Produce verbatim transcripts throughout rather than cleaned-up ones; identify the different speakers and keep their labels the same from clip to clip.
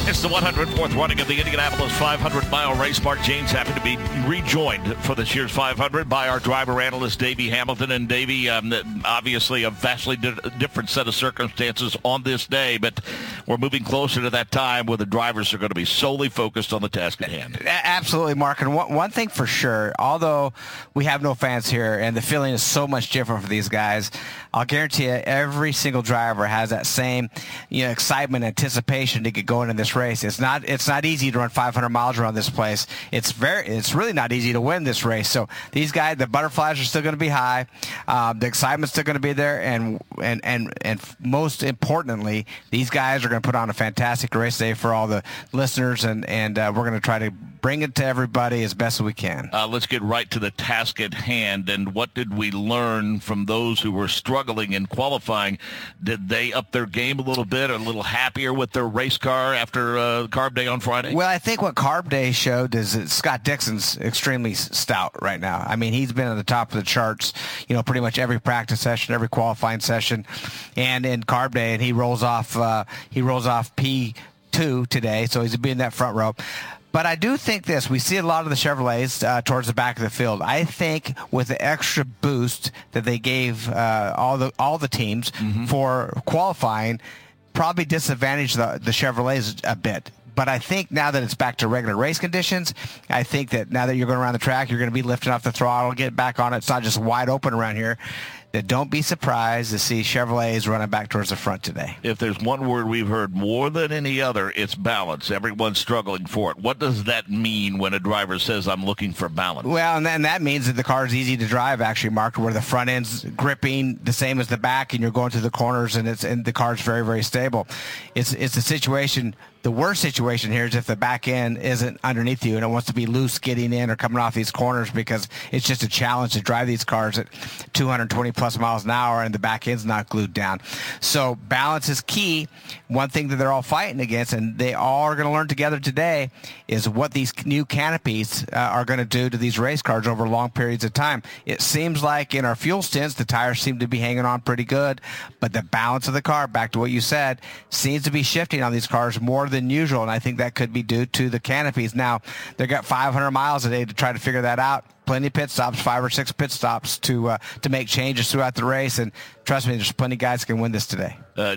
Speaker 1: It's the one hundred fourth running of the Indianapolis five hundred mile race. Mark James happened to be rejoined for this year's five hundred by our driver analyst, Davey Hamilton. And Davey, um, obviously a vastly di- different set of circumstances on this day, but we're moving closer to that time where the drivers are going to be solely focused on the task at hand.
Speaker 2: Absolutely, Mark. And one, one thing for sure, although we have no fans here and the feeling is so much different for these guys, I'll guarantee you every single driver has that same, you know, excitement, anticipation to get going in this race. It's not it's not easy to run five hundred miles around this place. It's very it's really not easy to win this race. So these guys, the butterflies are still going to be high. Um, the excitement's still going to be there, and and and and most importantly, these guys are going to put on a fantastic race day for all the listeners, and and uh, we're going to try to bring it to everybody as best as we can.
Speaker 1: Uh, let's get right to the task at hand. And what did we learn from those who were struggling in qualifying? Did they up their game a little bit, or a little happier with their race car after uh, Carb Day on Friday?
Speaker 2: Well, I think what Carb Day showed is that Scott Dixon's extremely stout right now. I mean, he's been at the top of the charts, you know, pretty much every practice session, every qualifying session, and in Carb Day, and he rolls off uh, he rolls off P two today, so he's been in that front row. But I do think this. We see a lot of the Chevrolets uh, towards the back of the field. I think with the extra boost that they gave uh, all the all the teams mm-hmm. for qualifying, probably disadvantaged the, the Chevrolets a bit. But I think now that it's back to regular race conditions, I think that now that you're going around the track, you're going to be lifting off the throttle, get back on it. It's not just wide open around here. That don't be surprised to see Chevrolets running back towards the front today.
Speaker 1: If there's one word we've heard more than any other, it's balance. Everyone's struggling for it. What does that mean when a driver says, I'm looking for balance?
Speaker 2: Well, and then that means that the car is easy to drive, actually, Mark, where the front end's gripping the same as the back, and you're going through the corners, and it's and the car's very, very stable. It's it's a situation. The worst situation here is if the back end isn't underneath you and it wants to be loose getting in or coming off these corners, because it's just a challenge to drive these cars at two hundred twenty plus miles an hour and the back end's not glued down. So balance is key. One thing that they're all fighting against, and they all are going to learn together today, is what these new canopies uh, are going to do to these race cars over long periods of time. It seems like in our fuel stints, the tires seem to be hanging on pretty good, but the balance of the car, back to what you said, seems to be shifting on these cars more than usual, and I think that could be due to the canopies. Now, they've got five hundred miles a day to try to figure that out. Plenty of pit stops, five or six pit stops to uh, to make changes throughout the race, and trust me, there's plenty of guys who can win this today.
Speaker 1: Uh,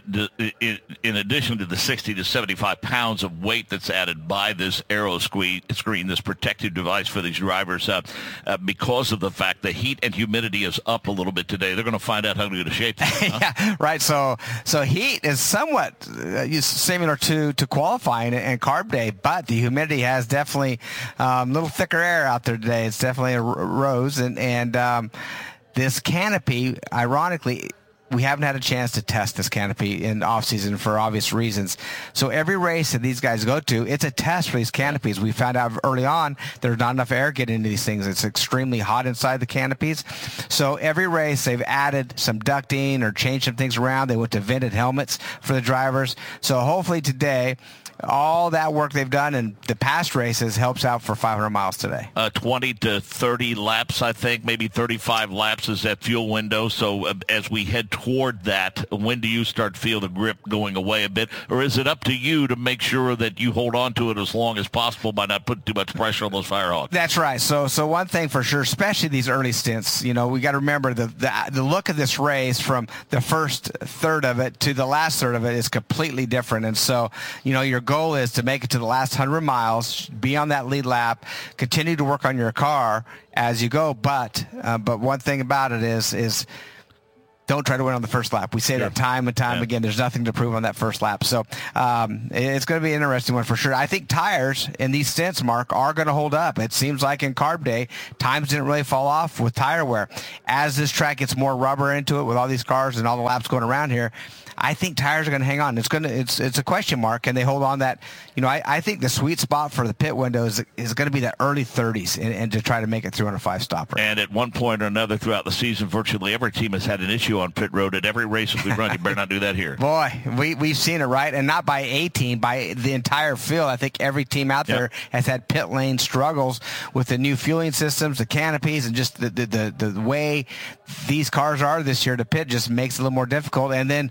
Speaker 1: in addition to the sixty to seventy-five pounds of weight that's added by this aero screen, this protective device for these drivers, uh, uh, because of the fact the heat and humidity is up a little bit today, they're going to find out how to get a shape. Huh?
Speaker 2: Yeah, right. So, so heat is somewhat uh, similar to, to qualifying and Carb Day, but the humidity has definitely um, a little thicker air out there today. It's definitely a r- rose, and and um, this canopy, ironically, we haven't had a chance to test this canopy in off-season for obvious reasons. So every race that these guys go to, it's a test for these canopies. We found out early on there's not enough air getting into these things. It's extremely hot inside the canopies. So every race they've added some ducting or changed some things around. They went to vented helmets for the drivers. So hopefully today, all that work they've done in the past races helps out for five hundred miles today.
Speaker 1: Uh, twenty to thirty laps, I think, maybe thirty-five laps is that fuel window. So uh, as we head toward that, when do you start to feel the grip going away a bit? Or is it up to you to make sure that you hold on to it as long as possible by not putting too much pressure on those Firehawks?
Speaker 2: That's right. So so one thing for sure, especially these early stints, you know, we got to remember the, the the look of this race from the first third of it to the last third of it is completely different. And so, you know, your goal is to make it to the last one hundred miles, be on that lead lap, continue to work on your car as you go. But uh, but one thing about it is is don't try to win on the first lap. We say sure. that time and time yeah. again. There's nothing to prove on that first lap. So um, it's going to be an interesting one for sure. I think tires in these stints, Mark, are going to hold up. It seems like in Carb Day, times didn't really fall off with tire wear. As this track gets more rubber into it with all these cars and all the laps going around here, I think tires are going to hang on. It's going to. It's it's a question mark. Can they hold on that? You know, I, I think the sweet spot for the pit window is, is going to be that early thirties and, and to try to make it through on a five stopper.
Speaker 1: And at one point or another throughout the season, virtually every team has had an issue on pit road at every race that we run. You better not do that here.
Speaker 2: Boy, we we've seen it, right? And not by a team, by the entire field. I think every team out there yep. has had pit lane struggles with the new fueling systems, the canopies, and just the the, the the way these cars are this year to pit just makes it a little more difficult. And then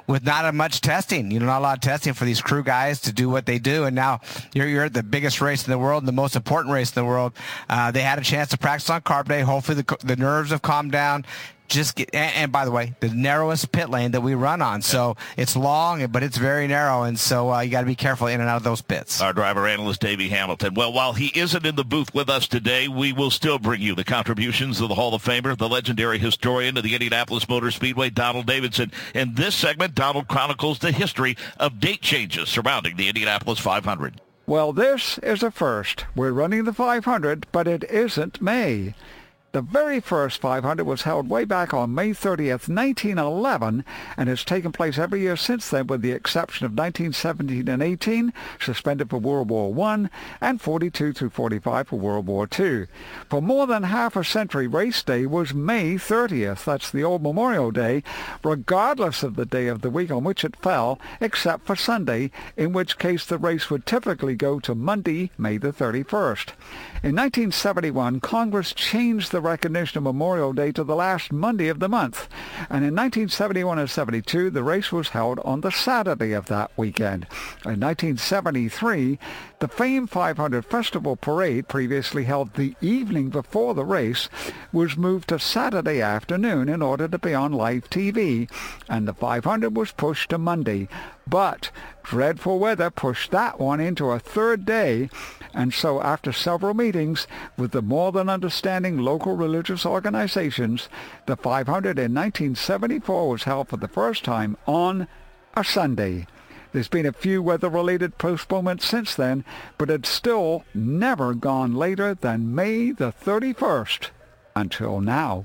Speaker 2: with not a much testing, you know, not a lot of testing for these crew guys to do what they do. And now you're, you're at the biggest race in the world, and the most important race in the world. Uh, they had a chance to practice on carb day. Hopefully the, the nerves have calmed down. Just get, and, and by the way, the narrowest pit lane that we run on. So it's long, but it's very narrow. And so uh, you got to be careful in and out of those pits.
Speaker 1: Our driver analyst, Davey Hamilton. Well, while he isn't in the booth with us today, we will still bring you the contributions of the Hall of Famer, the legendary historian of the Indianapolis Motor Speedway, Donald Davidson. In this segment, Donald chronicles the history of date changes surrounding the Indianapolis five hundred.
Speaker 3: Well, this is a first. We're running the five hundred, but it isn't May. The very first five hundred was held way back on May thirtieth, nineteen eleven, and has taken place every year since then, with the exception of nineteen seventeen and eighteen, suspended for World War One, and forty-two through forty-five for World War Two. For more than half a century, race day was May thirtieth. That's the old Memorial Day, regardless of the day of the week on which it fell, except for Sunday, in which case the race would typically go to Monday, May the thirty-first. In nineteen seventy-one, Congress changed the recognition of Memorial Day to the last Monday of the month, and in nineteen seventy-one and seventy-two, the race was held on the Saturday of that weekend. In nineteen seventy-three, the famed five hundred Festival Parade, previously held the evening before the race, was moved to Saturday afternoon in order to be on live T V, and the five hundred was pushed to Monday. But dreadful weather pushed that one into a third day, and so after several meetings with the more than understanding local religious organizations, the five hundred in nineteen seventy-four was held for the first time on a Sunday. There's been a few weather-related postponements since then, but it's still never gone later than May the thirty-first until now.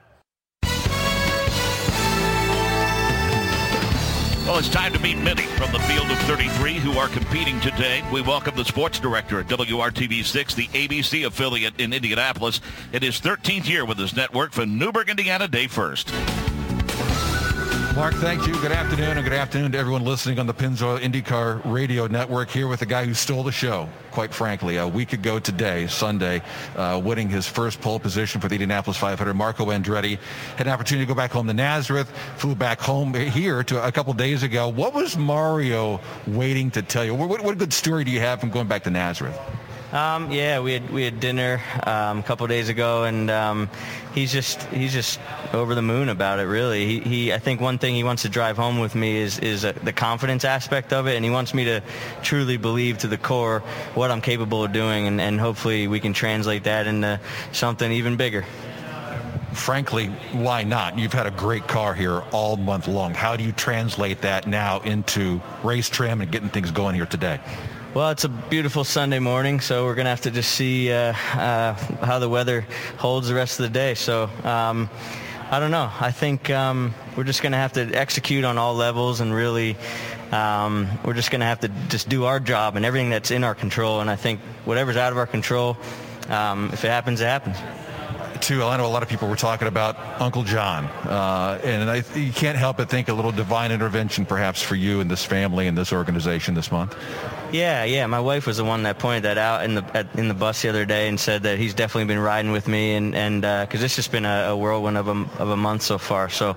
Speaker 1: Well, it's time to meet many from the field of thirty-three who are competing today. We welcome the sports director at W R T V six, the A B C affiliate in Indianapolis. It is thirteenth year with this network for Newburgh, Indiana, Day First.
Speaker 4: Mark, thank you. Good afternoon, and good afternoon to everyone listening on the Pennzoil IndyCar Radio Network, here with the guy who stole the show, quite frankly, a week ago today, Sunday, uh, winning his first pole position for the Indianapolis five hundred. Marco Andretti had an opportunity to go back home to Nazareth, flew back home here to a couple days ago. What was Mario waiting to tell you? What, what good story do you have from going back to Nazareth?
Speaker 5: Um, yeah, we had we had dinner um, a couple days ago, and um, he's just he's just over the moon about it. Really, he, he I think one thing he wants to drive home with me is is uh, the confidence aspect of it, and he wants me to truly believe to the core what I'm capable of doing, and, and hopefully we can translate that into something even bigger.
Speaker 4: Frankly, why not? You've had a great car here all month long. How do you translate that now into race trim and getting things going here today?
Speaker 5: Well, it's a beautiful Sunday morning, so we're going to have to just see uh, uh, how the weather holds the rest of the day. So um, I don't know. I think um, we're just going to have to execute on all levels, and really um, we're just going to have to just do our job and everything that's in our control. And I think whatever's out of our control, um, if it happens, it happens.
Speaker 4: Too, I know a lot of people were talking about Uncle John, uh, and I, you can't help but think a little divine intervention perhaps for you and this family and this organization this month.
Speaker 5: Yeah, yeah. My wife was the one that pointed that out in the at, in the bus the other day and said that he's definitely been riding with me, and and because uh, it's just been a, a whirlwind of a of a month so far. So,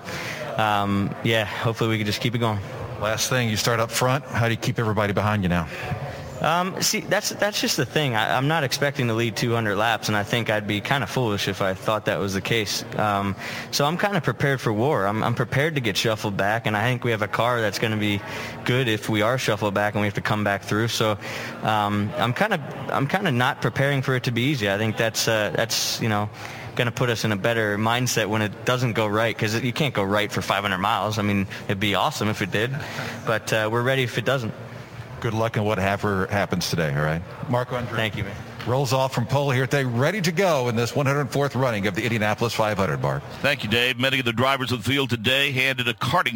Speaker 5: um, yeah, hopefully we can just keep it going.
Speaker 4: Last thing, you start up front. How do you keep everybody behind you now?
Speaker 5: Um, see, that's that's just the thing. I, I'm not expecting to lead two hundred laps, and I think I'd be kind of foolish if I thought that was the case. Um, so I'm kind of prepared for war. I'm, I'm prepared to get shuffled back, and I think we have a car that's going to be good if we are shuffled back and we have to come back through. So um, I'm kind of I'm kind of not preparing for it to be easy. I think that's uh, that's you know. going to put us in a better mindset when it doesn't go right, because you can't go right for five hundred miles. I mean, it'd be awesome if it did, but uh, we're ready if it doesn't.
Speaker 4: Good luck in whatever happens today, all right? Marco Andretti.
Speaker 5: Thank you, man.
Speaker 4: Rolls off from pole here today, ready to go in this one hundred fourth running of the Indianapolis five hundred, Mark.
Speaker 1: Thank you, Dave. Many of the drivers of the field today handed a karting